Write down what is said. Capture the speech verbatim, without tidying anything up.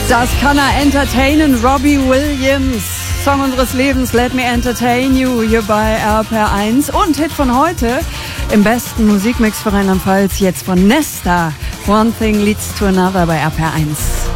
Das kann er entertainen, Robbie Williams. Song unseres Lebens, Let Me Entertain You, hier bei R P R eins. Und Hit von heute im besten Musikmix für Rheinland-Pfalz, jetzt von Nesta. One Thing Leads to Another bei R P R eins.